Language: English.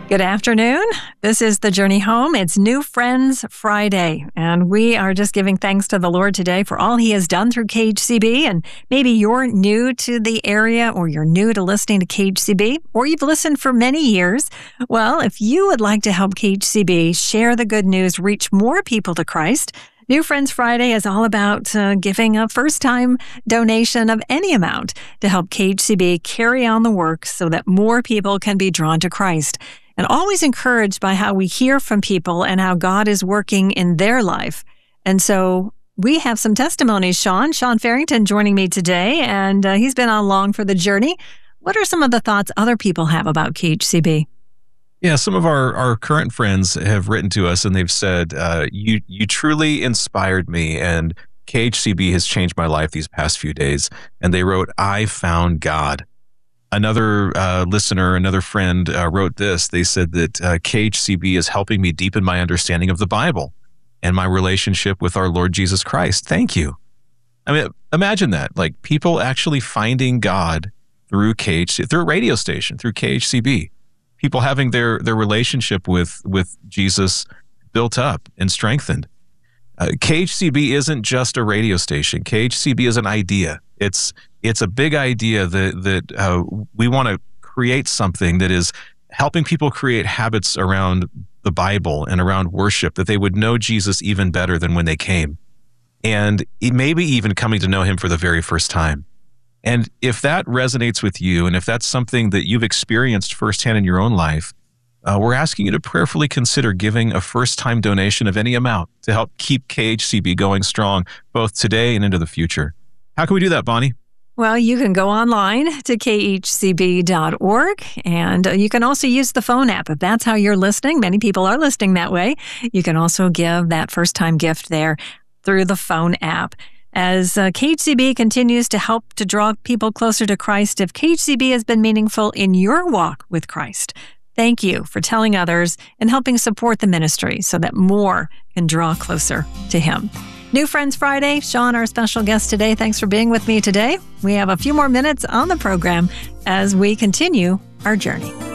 Good afternoon. This is The Journey Home. It's New Friends Friday, and we are just giving thanks to the Lord today for all He has done through KHCB. And maybe you're new to the area, or you're new to listening to KHCB, or you've listened for many years. Well, if you would like to help KHCB share the good news, reach more people to Christ, New Friends Friday is all about giving a first-time donation of any amount to help KHCB carry on the work so that more people can be drawn to Christ. And always encouraged by how we hear from people and how God is working in their life. And so we have some testimonies, Sean Farrington joining me today, and he's been on long for the journey. What are some of the thoughts other people have about KHCB? Yeah, some of our current friends have written to us and they've said, you truly inspired me, and KHCB has changed my life these past few days. And they wrote, I found God. Another listener, another friend wrote this. They said that KHCB is helping me deepen my understanding of the Bible and my relationship with our Lord Jesus Christ. Thank you. I mean, imagine that, like people actually finding God through through a radio station, through KHCB. People having their relationship with Jesus built up and strengthened. KHCB isn't just a radio station. KHCB is an idea. It's a big idea that we want to create something that is helping people create habits around the Bible and around worship, that they would know Jesus even better than when they came, and maybe even coming to know Him for the very first time. And if that resonates with you, and if that's something that you've experienced firsthand in your own life, we're asking you to prayerfully consider giving a first-time donation of any amount to help keep KHCB going strong, both today and into the future. How can we do that, Bonnie? Well, you can go online to khcb.org, and you can also use the phone app if that's how you're listening. Many people are listening that way. You can also give that first-time gift there through the phone app. As KHCB continues to help to draw people closer to Christ, if KHCB has been meaningful in your walk with Christ, thank you for telling others and helping support the ministry so that more can draw closer to Him. New Friends Friday. Sean, our special guest today, thanks for being with me today. We have a few more minutes on the program as we continue our journey.